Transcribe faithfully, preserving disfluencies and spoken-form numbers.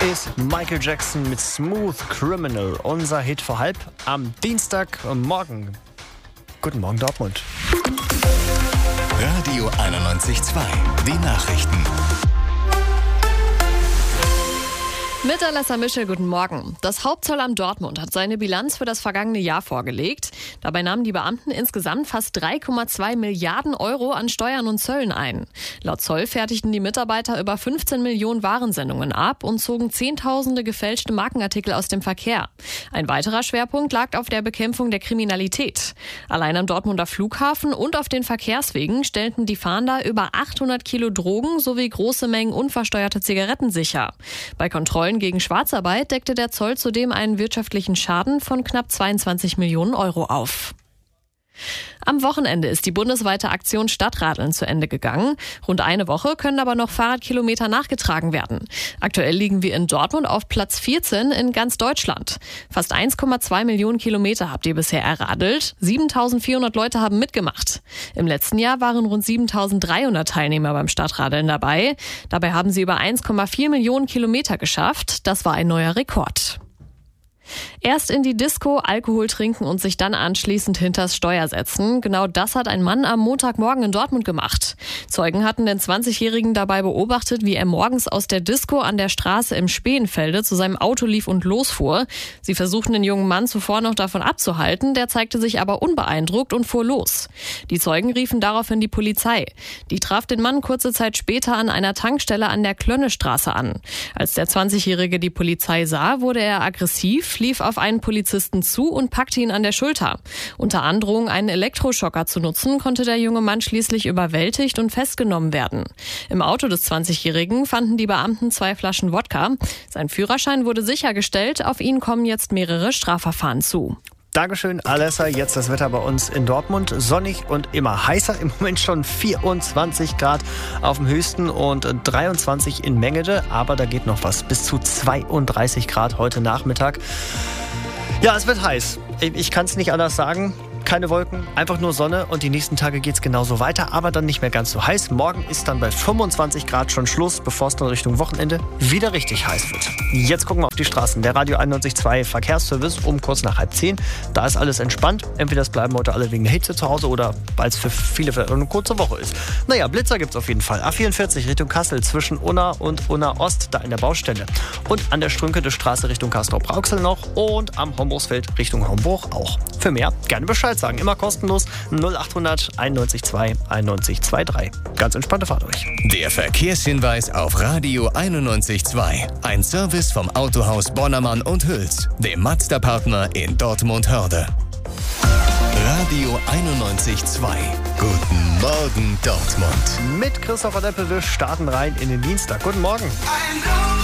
ist Michael Jackson mit Smooth Criminal, unser Hit vor halb am Dienstagmorgen. Guten Morgen, Dortmund. Radio einundneunzig Komma zwei, die Nachrichten. Mit Alessa Mischel, guten Morgen. Das Hauptzollamt Dortmund hat seine Bilanz für das vergangene Jahr vorgelegt. Dabei nahmen die Beamten insgesamt fast drei Komma zwei Milliarden Euro an Steuern und Zöllen ein. Laut Zoll fertigten die Mitarbeiter über fünfzehn Millionen Warensendungen ab und zogen Zehntausende gefälschte Markenartikel aus dem Verkehr. Ein weiterer Schwerpunkt lag auf der Bekämpfung der Kriminalität. Allein am Dortmunder Flughafen und auf den Verkehrswegen stellten die Fahnder über achthundert Kilo Drogen sowie große Mengen unversteuerte Zigaretten sicher. Bei Kontrollen gegen Schwarzarbeit deckte der Zoll zudem einen wirtschaftlichen Schaden von knapp zweiundzwanzig Millionen Euro auf. Am Wochenende ist die bundesweite Aktion Stadtradeln zu Ende gegangen. Rund eine Woche können aber noch Fahrradkilometer nachgetragen werden. Aktuell liegen wir in Dortmund auf Platz vierzehn in ganz Deutschland. Fast eins Komma zwei Millionen Kilometer habt ihr bisher erradelt. siebentausendvierhundert Leute haben mitgemacht. Im letzten Jahr waren rund siebentausenddreihundert Teilnehmer beim Stadtradeln dabei. Dabei haben sie über eins Komma vier Millionen Kilometer geschafft. Das war ein neuer Rekord. Erst in die Disco, Alkohol trinken und sich dann anschließend hinters Steuer setzen. Genau das hat ein Mann am Montagmorgen in Dortmund gemacht. Zeugen hatten den zwanzigjährigen dabei beobachtet, wie er morgens aus der Disco an der Straße im Spähenfelde zu seinem Auto lief und losfuhr. Sie versuchten den jungen Mann zuvor noch davon abzuhalten, der zeigte sich aber unbeeindruckt und fuhr los. Die Zeugen riefen daraufhin die Polizei. Die traf den Mann kurze Zeit später an einer Tankstelle an der Klönnestraße an. Als der zwanzigjährige die Polizei sah, wurde er aggressiv, lief auf einen Polizisten zu und packte ihn an der Schulter. Unter Androhung, einen Elektroschocker zu nutzen, konnte der junge Mann schließlich überwältigt und festgenommen werden. Im Auto des zwanzigjährigen fanden die Beamten zwei Flaschen Wodka. Sein Führerschein wurde sichergestellt, auf ihn kommen jetzt mehrere Strafverfahren zu. Dankeschön, Alessa. Jetzt das Wetter bei uns in Dortmund. Sonnig und immer heißer. Im Moment schon vierundzwanzig Grad auf dem höchsten und dreiundzwanzig in Mengede. Aber da geht noch was. Bis zu zweiunddreißig Grad heute Nachmittag. Ja, es wird heiß. Ich kann es nicht anders sagen. Keine Wolken, einfach nur Sonne und die nächsten Tage geht es genauso weiter, aber dann nicht mehr ganz so heiß. Morgen ist dann bei fünfundzwanzig Grad schon Schluss, bevor es dann Richtung Wochenende wieder richtig heiß wird. Jetzt gucken wir auf die Straßen. Der Radio einundneunzig Komma zwei Verkehrsservice um kurz nach halb zehn. Da ist alles entspannt. Entweder es bleiben heute alle wegen der Hitze zu Hause oder weil es für viele für eine kurze Woche ist. Naja, Blitzer gibt es auf jeden Fall. A vierundvierzig Richtung Kassel zwischen Unna und Unna Ost, da in der Baustelle. Und an der Strünke Straße Richtung Castrop-Rauxel noch und am Homburgsfeld Richtung Homburg auch. Für mehr gerne Bescheid sagen. Immer kostenlos null achthundert einundneunzig zwei einundneunzig drei. Ganz entspannte Fahrt euch. Der Verkehrshinweis auf Radio einundneunzig Komma zwei. Ein Service vom Autohaus Bonnermann und Hüls, dem Mazda-Partner in Dortmund-Hörde. Radio einundneunzig Komma zwei. Guten Morgen, Dortmund. Mit Christopher Deppe, wir starten rein in den Dienstag. Guten Morgen.